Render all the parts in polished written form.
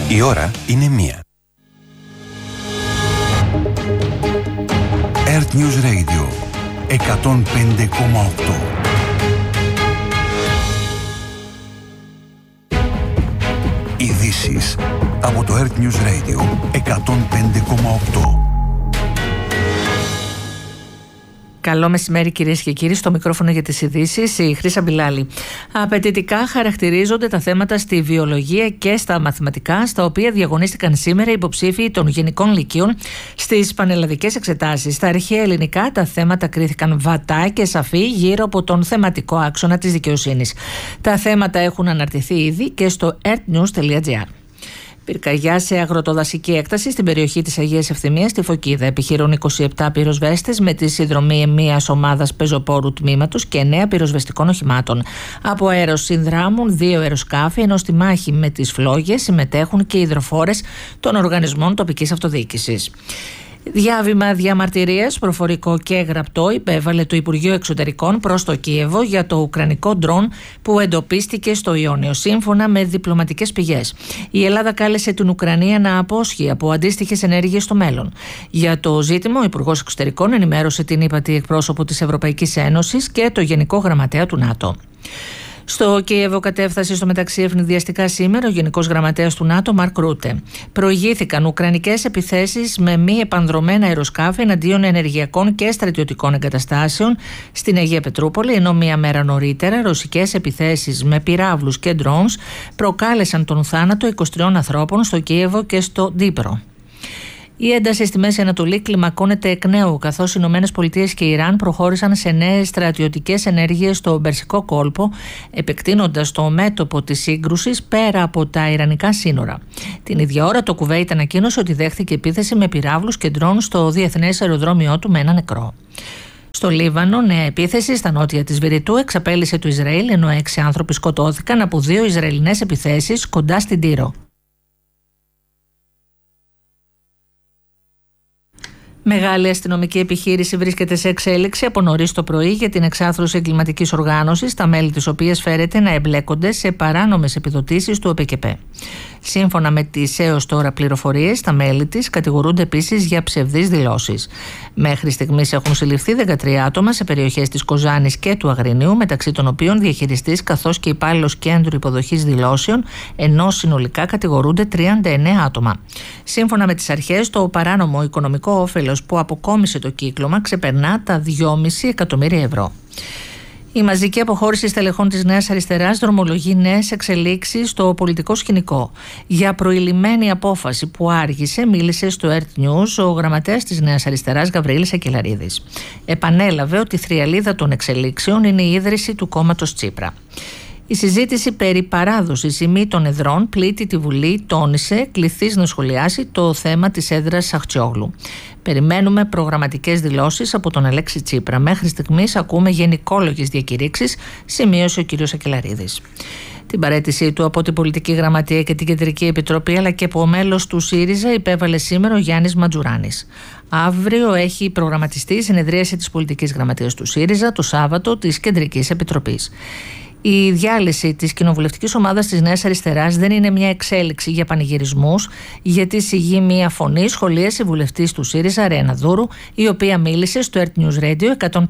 Η ώρα είναι 1. Earth News Radio 105,8. Ειδήσεις από το Earth News Radio 105,8. Καλό μεσημέρι, κυρίες και κύριοι. Στο μικρόφωνο για τις ειδήσεις η Χρύσα Μπιλάλη. Απαιτητικά χαρακτηρίζονται τα θέματα στη βιολογία και στα μαθηματικά, στα οποία διαγωνίστηκαν σήμερα οι υποψήφοι των γενικών λυκείων στις πανελλαδικές εξετάσεις. Στα αρχαία ελληνικά τα θέματα κρίθηκαν βατά και σαφή γύρω από τον θεματικό άξονα της δικαιοσύνης. Τα θέματα έχουν αναρτηθεί ήδη και στο earthnews.gr. Πυρκαγιά σε αγροτοδασική έκταση στην περιοχή της Αγίας Ευθυμίας στη Φωκίδα. Επιχειρούν 27 πυροσβέστες με τη συνδρομή μιας ομάδας πεζοπόρου τμήματος και 9 πυροσβεστικών οχημάτων. Από αέρος συνδράμουν 2 αεροσκάφη, ενώ στη μάχη με τις φλόγες συμμετέχουν και οι υδροφόρες των οργανισμών τοπικής αυτοδιοίκησης. Διάβημα διαμαρτυρίας, προφορικό και γραπτό, υπέβαλε το Υπουργείο Εξωτερικών προς το Κίεβο για το ουκρανικό ντρόν που εντοπίστηκε στο Ιόνιο, σύμφωνα με διπλωματικές πηγές. Η Ελλάδα κάλεσε την Ουκρανία να απόσχει από αντίστοιχες ενέργειες στο μέλλον. Για το ζήτημα, ο Υπουργός Εξωτερικών ενημέρωσε την ύπατη εκπρόσωπο της Ευρωπαϊκής Ένωσης και το Γενικό Γραμματέα του ΝΑΤΟ. Στο Κίεβο κατέφθασε στο μεταξύ ευνηδιαστικά σήμερα ο Γενικός Γραμματέας του ΝΑΤΟ, Μαρκ Ρούτε. Προηγήθηκαν ουκρανικές επιθέσεις με μη επανδρομένα αεροσκάφη εναντίον ενεργειακών και στρατιωτικών εγκαταστάσεων στην Αγία Πετρούπολη, ενώ μία μέρα νωρίτερα ρωσικές επιθέσεις με πυράβλους και ντρόουνς προκάλεσαν τον θάνατο 23 ανθρώπων στο Κίεβο και στο Ντνίπρο. Η ένταση στη Μέση Ανατολή κλιμακώνεται εκ νέου, καθώς οι ΗΠΑ και η Ιράν προχώρησαν σε νέες στρατιωτικές ενέργειες στο Περσικό κόλπο, επεκτείνοντας το μέτωπο της σύγκρουσης πέρα από τα ιρανικά σύνορα. Την ίδια ώρα, το Κουβέιτ ανακοίνωσε ότι δέχθηκε επίθεση με πυράβλους και ντρόουν στο διεθνές αεροδρόμιό του με ένα νεκρό. Στο Λίβανο, νέα επίθεση στα νότια της Βηρητού εξαπέλυσε το Ισραήλ, ενώ 6 άνθρωποι σκοτώθηκαν από 2 Ισραηλινές επιθέσεις κοντά στην Τύρο. Μεγάλη αστυνομική επιχείρηση βρίσκεται σε εξέλιξη από νωρίς το πρωί για την εξάθρωση εγκληματικής οργάνωσης, τα μέλη της οποίας φέρεται να εμπλέκονται σε παράνομες επιδοτήσεις του ΟΠΕΚΕΠΕ. Σύμφωνα με τις έως τώρα πληροφορίες, τα μέλη της κατηγορούνται επίσης για ψευδείς δηλώσεις. Μέχρι στιγμής έχουν συλληφθεί 13 άτομα σε περιοχές της Κοζάνης και του Αγρινίου, μεταξύ των οποίων διαχειριστής καθώς και υπάλληλος κέντρου υποδοχής δηλώσεων, ενώ συνολικά κατηγορούνται 39 άτομα. Σύμφωνα με τις αρχές, το παράνομο οικονομικό όφελος που αποκόμισε το κύκλωμα ξεπερνά τα 2,5 εκατομμύρια ευρώ. Η μαζική αποχώρηση στελεχών της Νέας Αριστεράς δρομολογεί νέες εξελίξεις στο πολιτικό σκηνικό. Για προηλημμένη απόφαση που άργησε, μίλησε στο Earth News ο γραμματέας της Νέας Αριστεράς Γαβριήλης Ακελαρίδης. Επανέλαβε ότι η θριαλίδα των εξελίξεων είναι η ίδρυση του κόμματος Τσίπρα. Η συζήτηση περί παράδοσης ή μη των εδρών πλήττει τη Βουλή, τόνισε, κληθείς να σχολιάσει το θέμα της έδρας Αχτσιόγλου. Περιμένουμε προγραμματικές δηλώσεις από τον Αλέξη Τσίπρα. Μέχρι στιγμής ακούμε γενικόλογες διακηρύξεις, σημείωσε ο κ. Ακελαρίδης. Την παραίτησή του από την Πολιτική Γραμματεία και την Κεντρική Επιτροπή, αλλά και από μέλος του ΣΥΡΙΖΑ, υπέβαλε σήμερα ο Γιάννης Ματζουράνης. Αύριο έχει προγραμματιστεί η συνεδρίαση της Πολιτικής Γραμματείας του ΣΥΡΙΖΑ, το Σάββατο της Κεντρικής Επιτροπής. Η διάλυση της κοινοβουλευτικής ομάδας της Νέας Αριστεράς δεν είναι μια εξέλιξη για πανηγυρισμούς, γιατί συγγεί μια φωνή, σχολίασε η βουλευτής του ΣΥΡΙΖΑ, Ρένα Δούρου, η οποία μίλησε στο Earth News Radio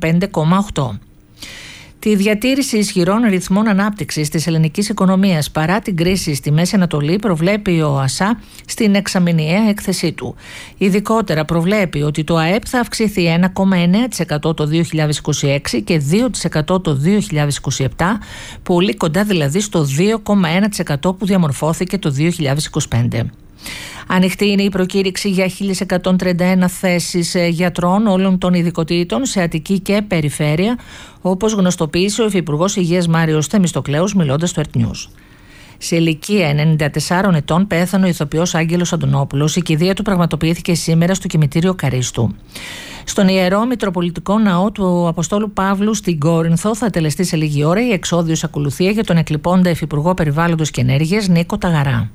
105,8. Τη διατήρηση ισχυρών ρυθμών ανάπτυξης της ελληνικής οικονομίας παρά την κρίση στη Μέση Ανατολή προβλέπει ο ΑΣΑ στην εξαμηνιαία έκθεσή του. Ειδικότερα προβλέπει ότι το ΑΕΠ θα αυξηθεί 1,9% το 2026 και 2% το 2027, πολύ κοντά δηλαδή στο 2,1% που διαμορφώθηκε το 2025. Ανοιχτή είναι η προκήρυξη για 1.131 θέσεις γιατρών όλων των ειδικοτήτων σε Αττική και Περιφέρεια, όπως γνωστοποίησε ο Υφυπουργός Υγείας Μάριος Θεμιστοκλέους μιλώντας στο Earth News. Σε ηλικία 94 ετών πέθανε ο ηθοποιός Άγγελος Αντωνόπουλος. Η κηδεία του πραγματοποιήθηκε σήμερα στο κημητήριο Καρίστου. Στον Ιερό Μητροπολιτικό Ναό του Αποστόλου Παύλου στην Κόρινθο θα τελεστεί σε λίγη ώρα η εξόδιος ακολουθία για τον εκλειπώντα Υφυπουργό Περιβάλλοντος και Ενέργειας Νίκο Ταγαρά.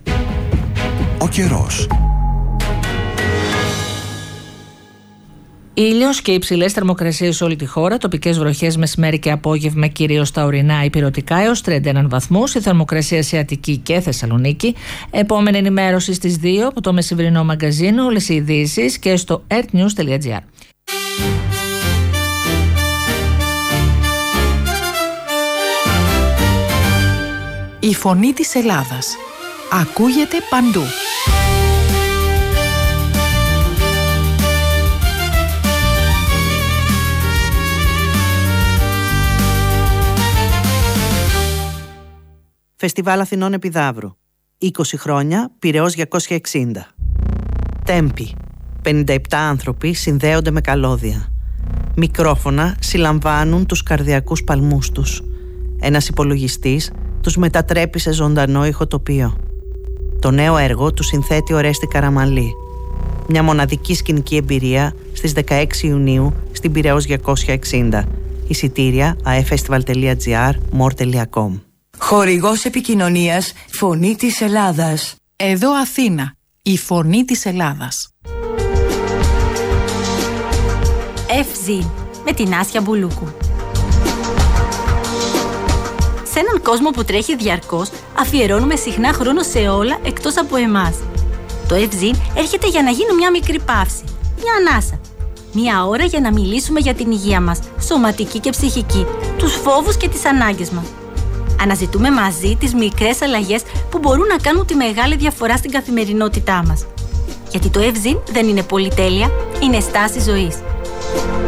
Ο καιρός. Ήλιος και υψηλές θερμοκρασίες σε όλη τη χώρα. Τοπικές βροχές μεσημέρι και απόγευμα, κυρίως στα ορεινά υπηρετικά, έως 31 βαθμούς. Η θερμοκρασία σε Αττική και Θεσσαλονίκη. Επόμενη ενημέρωση στις 2 από το μεσημβρινό μαγκαζίνο. Όλες οι ειδήσεις και στο earthnews.gr. Η φωνή της Ελλάδας ακούγεται παντού. Φεστιβάλ Αθηνών Επιδαύρου. 20 χρόνια, Πειραιώς 260. Τέμπη. 57 άνθρωποι συνδέονται με καλώδια. Μικρόφωνα συλλαμβάνουν τους καρδιακούς παλμούς τους. Ένας υπολογιστής τους μετατρέπει σε ζωντανό ηχοτοπίο. Το νέο έργο του συνθέτει ο Ρέστη Καραμαλή. Μια μοναδική σκηνική εμπειρία στις 16 Ιουνίου στην Πειραιώς 260. Εισιτήρια aefestival.gr, more.com. Χορηγός επικοινωνίας Φωνή της Ελλάδας. Εδώ Αθήνα, η Φωνή της Ελλάδας. FZ με την Άσια Μπουλούκου. Σε έναν κόσμο που τρέχει διαρκώς, αφιερώνουμε συχνά χρόνο σε όλα εκτός από εμάς. Το FZ έρχεται για να γίνει μια μικρή παύση, μια ανάσα. Μια ώρα για να μιλήσουμε για την υγεία μας, σωματική και ψυχική, τους φόβους και τις ανάγκες μας. Αναζητούμε μαζί τις μικρές αλλαγές που μπορούν να κάνουν τη μεγάλη διαφορά στην καθημερινότητά μας. Γιατί το FZ δεν είναι πολυτέλεια, είναι στάση ζωής.